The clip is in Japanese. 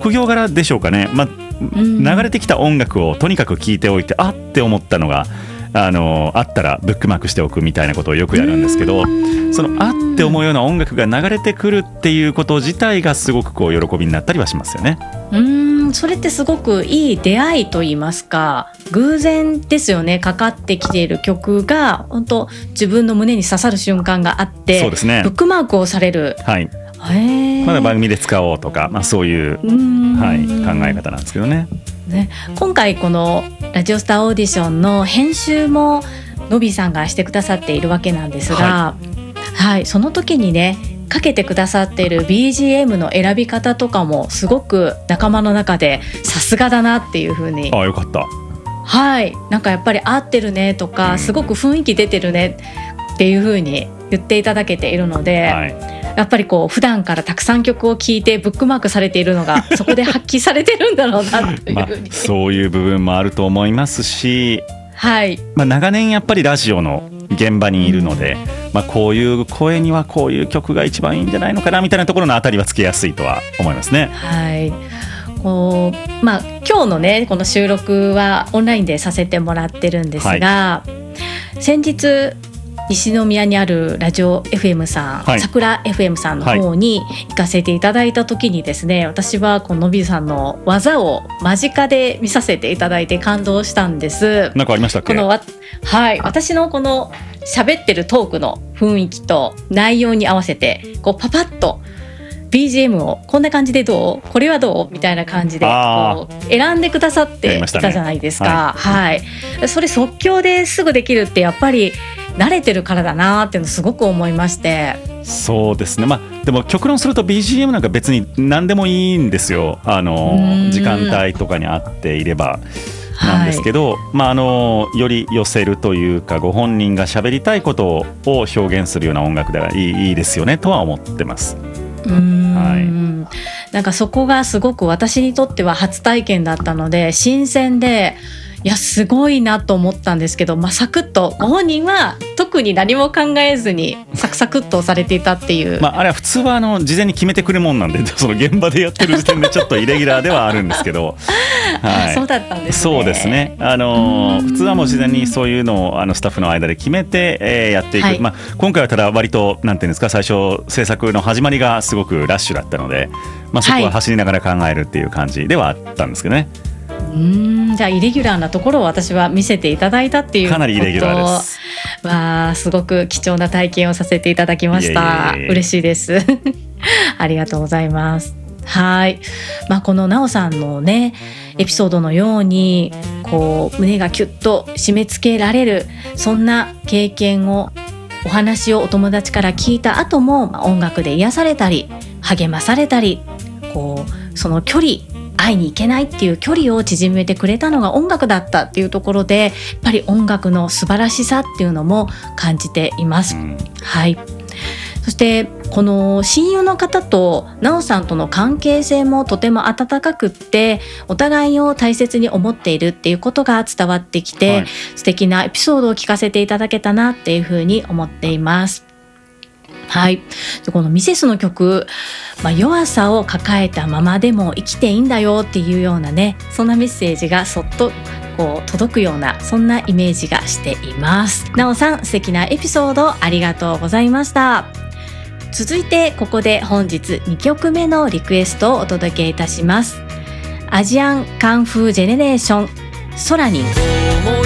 職業柄でしょうかね、流れてきた音楽をとにかく聴いておいて、あって思ったのがあったらブックマークしておくみたいなことをよくやるんですけど、そのあって思うような音楽が流れてくるっていうこと自体がすごくこう喜びになったりはしますよね。 それってすごくいい出会いといいますか、偶然ですよね。かかってきている曲が本当自分の胸に刺さる瞬間があって、 そうですね、 ブックマークをされる、 はい、まだ番組で使おうとか、そういう、考え方なんですけどね。 今回このラジオスターオーディションの編集ものびさんがしてくださっているわけなんですが、その時にねかけてくださっている BGM の選び方とかもすごく仲間の中でさすがだなっていう風に、 よかった、 なんかやっぱり合ってるねとか、すごく雰囲気出てるねっていう風に言っていただけているので、やっぱりこう普段からたくさん曲を聴いてブックマークされているのがそこで発揮されてるんだろうなというふうにそういう部分もあると思いますし、長年やっぱりラジオの現場にいるので、こういう声にはこういう曲が一番いいんじゃないのかなみたいなところのあたりはつけやすいとは思いますね。 今日のねこの収録はオンラインでさせてもらってるんですが、先日西宮にあるラジオ FM さん、桜 FM さんの方に行かせていただいた時にですね、私はこののびさんの技を間近で見させていただいて感動したんです。 何かありましたっけ？ 私のこの喋ってるトークの雰囲気と内容に合わせてこうパパッと BGM をこんな感じでどう？これはどう？みたいな感じでこう選んでくださっていたじゃないですか。それ即興ですぐできるってやっぱり慣れてるからだなっていうのすごく思いまして。 そうですね、でも極論すると BGM なんか別に何でもいいんですよ。時間帯とかに合っていればなんですけど、より寄せるというかご本人が喋りたいことを表現するような音楽でいいですよねとは思ってます。 なんかそこがすごく私にとっては初体験だったので新鮮で、いやすごいなと思ったんですけど、サクッとご本人は特に何も考えずにサクサクっとされていたっていう、 あれは普通は事前に決めてくるもんなんで、その現場でやってる時点でちょっとイレギュラーではあるんですけどそうだったんですね。 そうですね、普通はもう事前にそういうのをスタッフの間で決めて、やっていく、今回はただ割となんていうんですか、最初制作の始まりがすごくラッシュだったので、そこは走りながら考えるっていう感じではあったんですけどね。 じゃあイレギュラーなところを私は見せていただいたっていうことかなりイレギュラーです。 すごく貴重な体験をさせていただきました。嬉しいですありがとうございます。このなおさんのねエピソードのようにこう胸がキュッと締め付けられる、そんな経験をお話をお友達から聞いた後も、音楽で癒されたり励まされたり、こうその距離会いに行けないっていう距離を縮めてくれたのが音楽だったっていうところで、やっぱり音楽の素晴らしさっていうのも感じています。そしてこの親友の方となおさんとの関係性もとても温かくって、お互いを大切に思っているっていうことが伝わってきて、素敵なエピソードを聞かせていただけたなっていうふうに思っています。このミセスの曲、弱さを抱えたままでも生きていいんだよっていうようなね、そんなメッセージがそっとこう届くような、そんなイメージがしています。なおさん、素敵なエピソードありがとうございました。続いてここで本日2曲目のリクエストをお届けいたします。アジアンカンフージェネレーション、ソラニン。